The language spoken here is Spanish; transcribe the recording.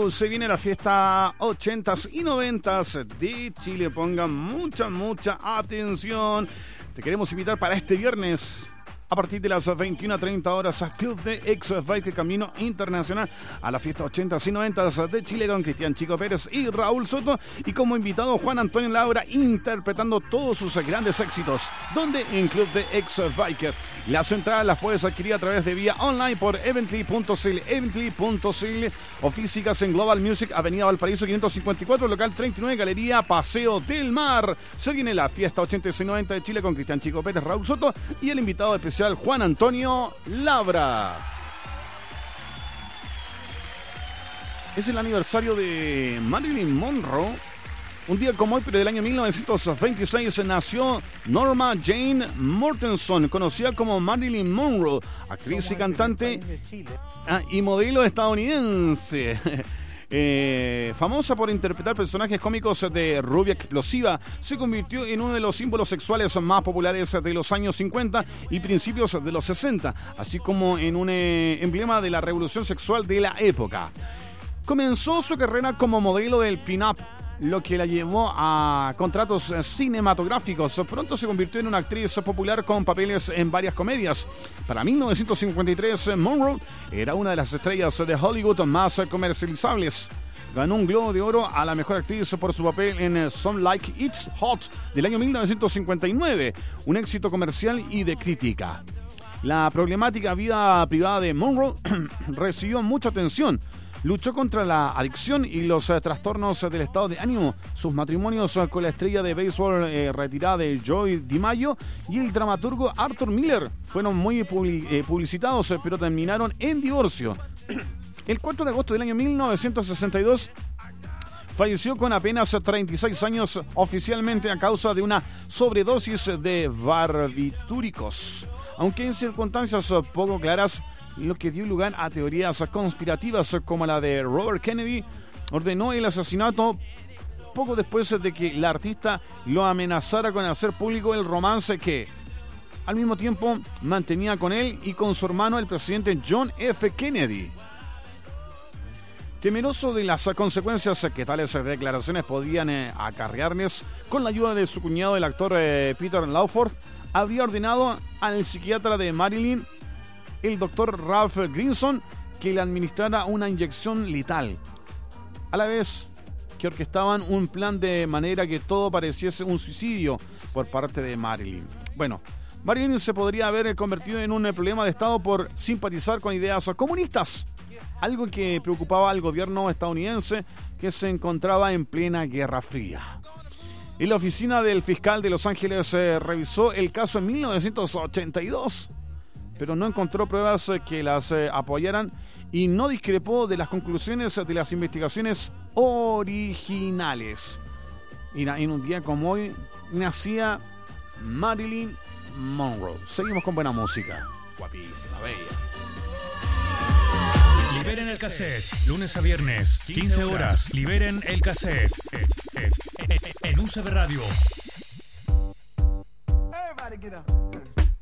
Monroe. Se viene la fiesta 80s y 90s de Chile. Pongan mucha atención. Te queremos invitar para este viernes a partir de las 21:30 horas a Club de Ex-Bike Camino Internacional a la fiesta 80s y 90s de Chile con Cristian Chico Pérez y Raúl Soto, y como invitado Juan Antonio Labra interpretando todos sus grandes éxitos. ¿Dónde? En Club de Ex-Biker. Las entradas las puedes adquirir a través de vía online por evently.cl o físicas en Global Music, Avenida Valparaíso 554, local 39, Galería Paseo del Mar. Se viene la fiesta 80s y 90 de Chile con Cristian Chico Pérez, Raúl Soto y el invitado especial Juan Antonio Labra. Es el aniversario de Marilyn Monroe. Un día como hoy, pero del año 1926, nació Norma Jane Mortenson, conocida como Marilyn Monroe, actriz y cantante y modelo estadounidense. Famosa por interpretar personajes cómicos de rubia explosiva, se convirtió en uno de los símbolos sexuales más populares de los años 50 y principios de los 60, así como en un emblema de la revolución sexual de la época. Comenzó su carrera como modelo del pin-up, lo que la llevó a contratos cinematográficos. Pronto se convirtió en una actriz popular con papeles en varias comedias. Para 1953, Monroe era una de las estrellas de Hollywood más comercializables. Ganó un Globo de Oro a la mejor actriz por su papel en Some Like It's Hot del año 1959, un éxito comercial y de crítica. La problemática vida privada de Monroe recibió mucha atención. Luchó contra la adicción y los trastornos del estado de ánimo. Sus matrimonios con la estrella de béisbol retirada de Joey DiMaggio y el dramaturgo Arthur Miller fueron muy publicitados, pero terminaron en divorcio. El 4 de agosto del año 1962 falleció con apenas 36 años oficialmente a causa de una sobredosis de barbitúricos, aunque en circunstancias poco claras, lo que dio lugar a teorías conspirativas como la de Robert Kennedy. Ordenó el asesinato poco después de que la artista lo amenazara con hacer público el romance que al mismo tiempo mantenía con él y con su hermano, el presidente John F. Kennedy. Temeroso de las consecuencias que tales declaraciones podían acarrearles, con la ayuda de su cuñado, el actor Peter Lawford, habría ordenado al psiquiatra de Marilyn, el doctor Ralph Grinson, que le administrara una inyección letal, a la vez que orquestaban un plan de manera que todo pareciese un suicidio por parte de Marilyn. Bueno, Marilyn se podría haber convertido en un problema de Estado por simpatizar con ideas comunistas, algo que preocupaba al gobierno estadounidense, que se encontraba en plena Guerra Fría. Y la oficina del fiscal de Los Ángeles revisó el caso en 1982, pero no encontró pruebas que las apoyaran y no discrepó de las conclusiones de las investigaciones originales. Y en un día como hoy nacía Marilyn Monroe. Seguimos con buena música. Guapísima, bella. Liberen el cassette, lunes a viernes, 15 horas. Liberen el cassette en UCB Radio. Everybody get up.